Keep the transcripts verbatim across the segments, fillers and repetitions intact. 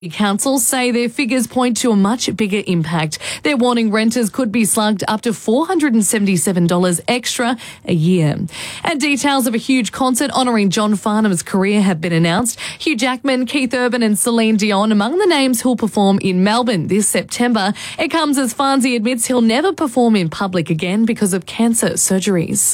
Councils say their figures point to a much bigger impact. They're warning renters could be slugged up to four hundred seventy-seven dollars extra a year. And details of a huge concert honouring John Farnham's career have been announced. Hugh Jackman, Keith Urban and Celine Dion among the names who'll perform in Melbourne this September. It comes as Farnsey admits he'll never perform in public again because of cancer surgeries.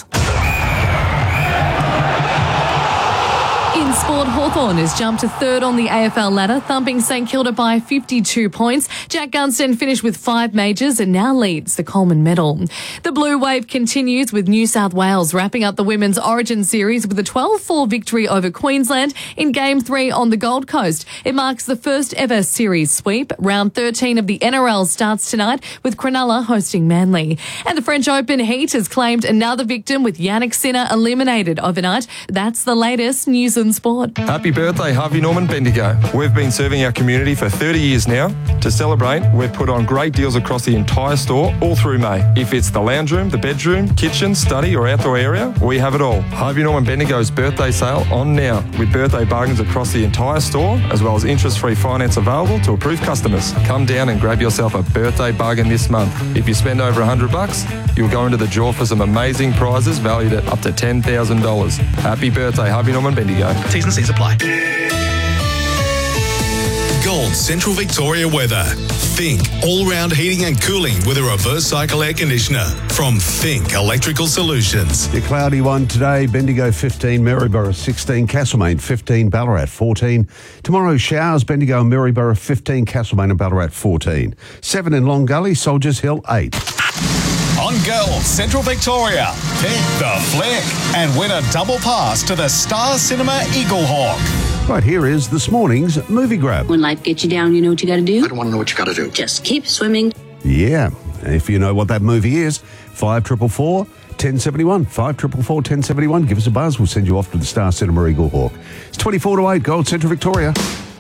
In sport, Hawthorn has jumped to third on the A F L ladder, thumping St Kilda by fifty-two points. Jack Gunston finished with five majors and now leads the Coleman Medal. The Blue Wave continues with New South Wales wrapping up the Women's Origin Series with a twelve four victory over Queensland in Game three on the Gold Coast. It marks the first ever series sweep. Round thirteen of the N R L starts tonight with Cronulla hosting Manly. And the French Open heat has claimed another victim with Yannick Sinner eliminated overnight. That's the latest news and sport. Happy birthday, Harvey Norman Bendigo. We've been serving our community for thirty years now. To celebrate, we've put on great deals across the entire store all through May. If it's the lounge room, the bedroom, kitchen, study or outdoor area, we have it all. Harvey Norman Bendigo's birthday sale on now with birthday bargains across the entire store as well as interest-free finance available to approved customers. Come down and grab yourself a birthday bargain this month. If you spend over one hundred bucks, you'll go into the draw for some amazing prizes valued at up to ten thousand dollars. Happy birthday, Harvey Norman Bendigo. T's and C's apply. Gold Central Victoria weather. Think all-round heating and cooling with a reverse cycle air conditioner from Think Electrical Solutions. Your cloudy one today, Bendigo fifteen, Maryborough sixteen, Castlemaine fifteen, Ballarat fourteen. Tomorrow showers, Bendigo and Maryborough fifteen, Castlemaine and Ballarat fourteen. seven in Long Gully, Soldiers Hill eight. On Gold Central Victoria, pick the flick and win a double pass to the Star Cinema Eagle Hawk. Right, here is this morning's movie grab. When life gets you down, you know what you got to do? I don't want to know what you got to do. Just keep swimming. Yeah, if you know what that movie is, five four four, one oh seven one. five four four, one oh seven one. Give us a buzz. We'll send you off to the Star Cinema Eagle Hawk. It's twenty-four to eight, Gold Central Victoria.